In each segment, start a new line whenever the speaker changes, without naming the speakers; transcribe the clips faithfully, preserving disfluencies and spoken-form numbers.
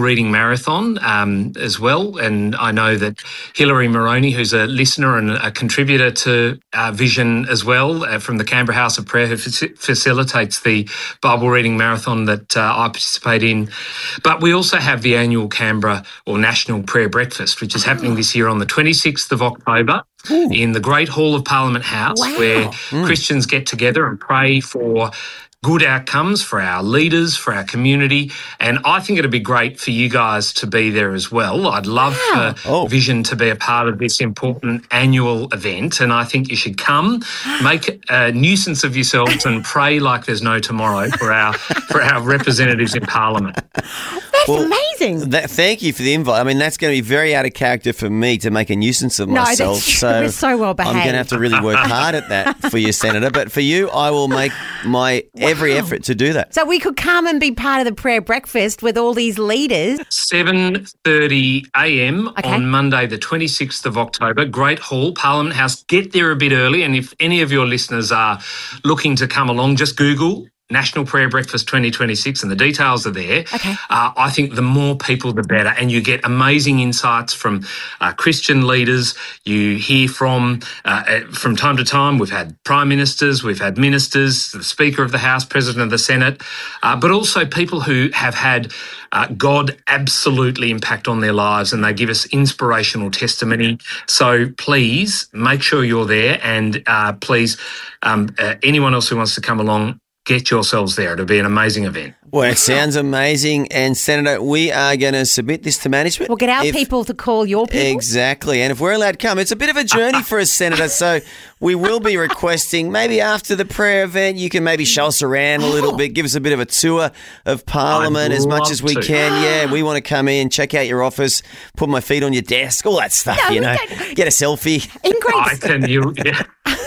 reading marathon um, as well. And I know that Hilary Moroney, who's a listener and a contributor to uh, Vision as well, uh, from the Canberra House of Prayer, who faci- facilitates the Bible reading marathon that uh, I participate in. But we also have the annual Canberra or National Prayer Breakfast, which is happening this year on the twenty-sixth of October. Ooh. In the Great Hall of Parliament House, wow. where mm. Christians get together and pray for good outcomes for our leaders, for our community. And I think it'd be great for you guys to be there as well. I'd love wow. for oh. Vision to be a part of this important annual event. And I think you should come, make a nuisance of yourselves and pray like there's no tomorrow for our for our representatives in Parliament.
That's well, amazing.
That, thank you for the invite. I mean, that's going to be very out of character for me to make a nuisance of myself.
No, that's true. So We're so well behaved.
I'm going to have to really work hard at that for you, Senator. But for you, I will make my wow. every effort to do that.
So we could come and be part of the prayer breakfast with all these leaders.
seven thirty a.m.
Okay.
on Monday, the twenty-sixth of October, Great Hall, Parliament House. Get there a bit early. And if any of your listeners are looking to come along, just Google National Prayer Breakfast twenty twenty-six and the details are there.
Okay.
Uh, I think the more people, the better. And you get amazing insights from uh, Christian leaders. You hear from, uh, from time to time, we've had prime ministers, we've had ministers, the Speaker of the House, President of the Senate, uh, but also people who have had uh, God absolutely impact on their lives, and they give us inspirational testimony. So please make sure you're there, and uh, please, um, uh, anyone else who wants to come along, get yourselves there. It'll be an amazing event.
Well, it sounds amazing. And, Senator, we are going to submit this to management.
We'll get our
if,
people to call your people.
Exactly. And if we're allowed to come, it's a bit of a journey for us, Senator. So we will be requesting maybe after the prayer event, you can maybe show us around a little bit, give us a bit of a tour of Parliament
I'd
as much as we
to.
can. Yeah, we want to come in, check out your office, put my feet on your desk, all that stuff,
no,
you know, get a selfie.
I can, you, yeah.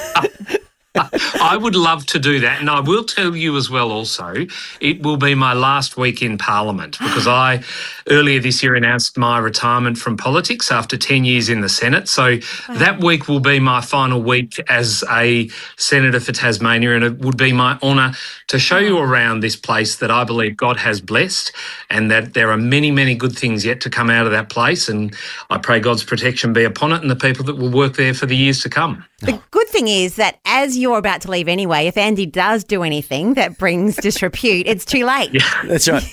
I would love to do that, and I will tell you as well also, it will be my last week in Parliament because I earlier this year announced my retirement from politics after ten years in the Senate. So wow. that week will be my final week as a Senator for Tasmania, and it would be my honour to show you around this place that I believe God has blessed, and that there are many, many good things yet to come out of that place, and I pray God's protection be upon it and the people that will work there for the years to come.
The good thing is that as you're about to leave anyway, if Andy does do anything that brings disrepute, it's too late.
Yeah.
That's right.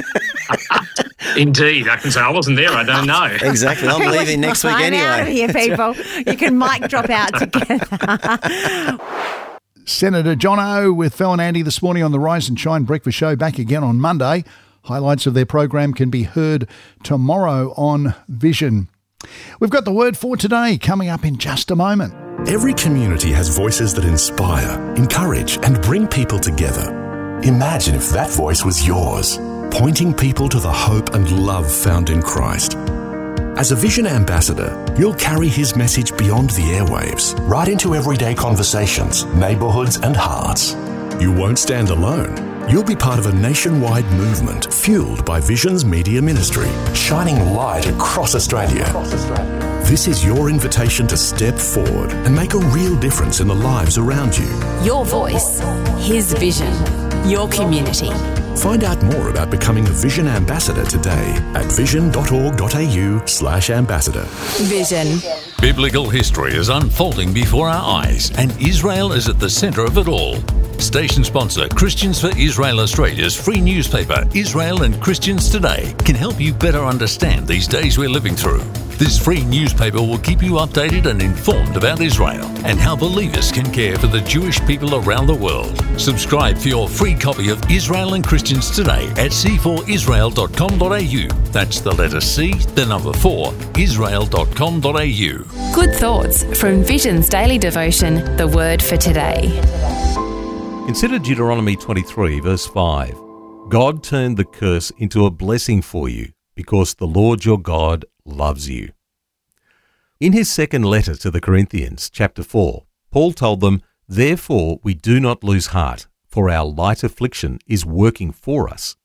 Indeed. I can say I wasn't there. I don't know.
Exactly. I'm leaving next week anyway.
Out of here, people. You can mic drop out together.
Senator John O with Fel and Andy this morning on the Rise and Shine Breakfast Show, back again on Monday. Highlights of their program can be heard tomorrow on Vision. We've got the word for today coming up in just a moment.
Every community has voices that inspire, encourage, and bring people together. Imagine if that voice was yours, pointing people to the hope and love found in Christ. As a Vision ambassador, you'll carry his message beyond the airwaves, right into everyday conversations, neighbourhoods, and hearts. You won't stand alone. You'll be part of a nationwide movement fueled by Vision's media ministry, shining light across Australia. Across Australia. This is your invitation to step forward and make a real difference in the lives around you.
Your voice, his vision, your community.
Find out more about becoming a Vision ambassador today at vision.org.au slash ambassador.
Vision.
Biblical history is unfolding before our eyes, and Israel is at the centre of it all. Station sponsor Christians for Israel Australia's free newspaper, Israel and Christians Today, can help you better understand these days we're living through. This free newspaper will keep you updated and informed about Israel and how believers can care for the Jewish people around the world. Subscribe for your free copy of Israel and Christians Today at c four israel dot com dot a u. That's the letter C, the number four, israel dot com dot a u.
Good thoughts from Vision's daily devotion, the word for today.
Consider Deuteronomy twenty-three, verse five. God turned the curse into a blessing for you, because the Lord your God loves you. In his second letter to the Corinthians, chapter four, Paul told them, Therefore we do not lose heart, for our light affliction is working for us.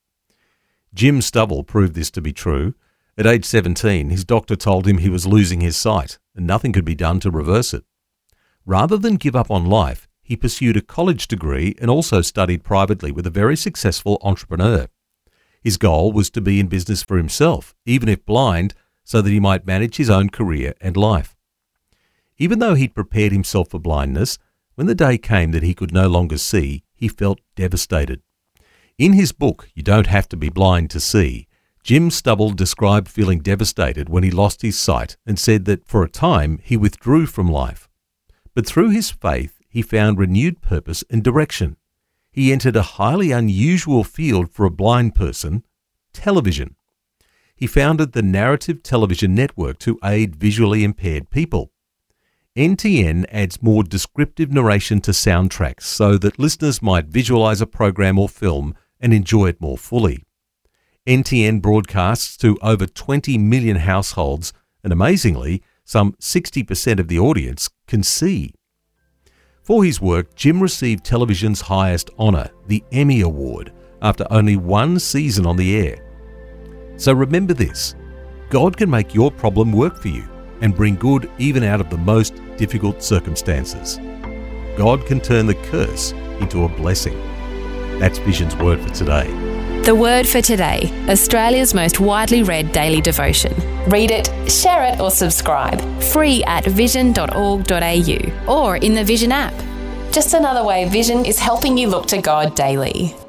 Jim Stubble proved this to be true. At age seventeen, his doctor told him he was losing his sight, and nothing could be done to reverse it. Rather than give up on life, he pursued a college degree and also studied privately with a very successful entrepreneur. His goal was to be in business for himself, even if blind, so that he might manage his own career and life. Even though he'd prepared himself for blindness, when the day came that he could no longer see, he felt devastated. In his book, You Don't Have to Be Blind to See, Jim Stubble described feeling devastated when he lost his sight and said that for a time he withdrew from life. But through his faith, he found renewed purpose and direction. He entered a highly unusual field for a blind person, television. He founded the Narrative Television Network to aid visually impaired people. N T N adds more descriptive narration to soundtracks so that listeners might visualize a program or film and enjoy it more fully. N T N broadcasts to over twenty million households, and amazingly, some sixty percent of the audience can see. For his work, Jim received television's highest honour, the Emmy Award, after only one season on the air. So remember this, God can make your problem work for you and bring good even out of the most difficult circumstances. God can turn the curse into a blessing. That's Vision's Word for today.
The Word for Today, Australia's most widely read daily devotion. Read it, share it or subscribe. Free at vision dot org dot a u or in the Vision app. Just another way Vision is helping you look to God daily.